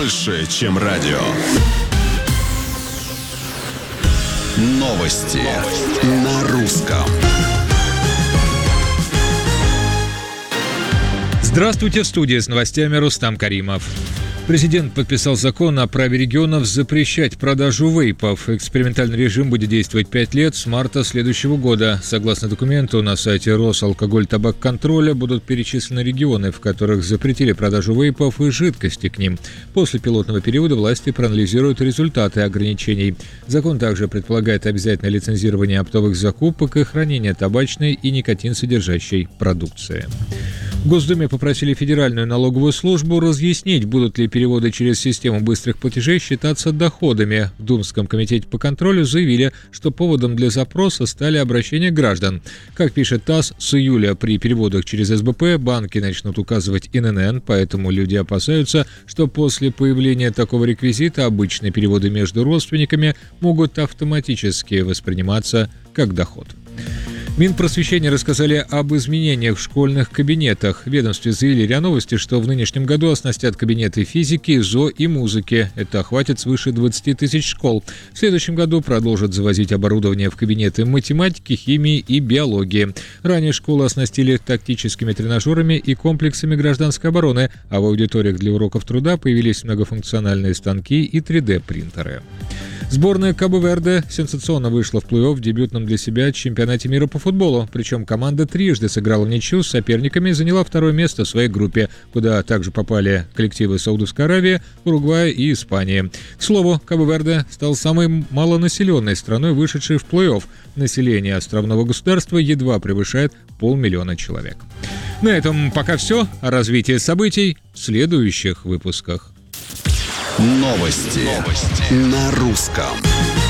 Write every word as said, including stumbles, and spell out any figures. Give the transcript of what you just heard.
больше, чем радио. Новости на русском. Здравствуйте, в студии с новостями Рустам Каримов. Президент подписал закон о праве регионов запрещать продажу вейпов. Экспериментальный режим будет действовать пять лет с марта следующего года. Согласно документу, на сайте Росалкоголь-Табак-контроля будут перечислены регионы, в которых запретили продажу вейпов и жидкости к ним. После пилотного периода власти проанализируют результаты ограничений. Закон также предполагает обязательное лицензирование оптовых закупок и хранение табачной и никотин-содержащей продукции. В Госдуме попросили Федеральную налоговую службу разъяснить, будут ли переводы через систему быстрых платежей считаться доходами. В Думском комитете по контролю заявили, что поводом для запроса стали обращения граждан. Как пишет ТАСС, с июля при переводах через СБП банки начнут указывать эн эн эн, поэтому люди опасаются, что после появления такого реквизита обычные переводы между родственниками могут автоматически восприниматься как доход. Минпросвещения рассказали об изменениях в школьных кабинетах. В ведомстве заявили РИА Новости, что в нынешнем году оснастят кабинеты физики, зоо и музыки. Это охватит свыше двадцати тысяч школ. В следующем году продолжат завозить оборудование в кабинеты математики, химии и биологии. Ранее школы оснастили тактическими тренажерами и комплексами гражданской обороны, а в аудиториях для уроков труда появились многофункциональные станки и три дэ-принтеры. Сборная Кабо-Верде сенсационно вышла в плей-офф в дебютном для себя чемпионате мира по футболу. Причем команда трижды сыграла в ничью с соперниками и заняла второе место в своей группе, куда также попали коллективы Саудовской Аравии, Уругвая и Испании. К слову, Кабо-Верде стал самой малонаселенной страной, вышедшей в плей-офф. Население островного государства едва превышает полмиллиона человек. На этом пока все. О развитии событий в следующих выпусках. Новости, Новости. на русском.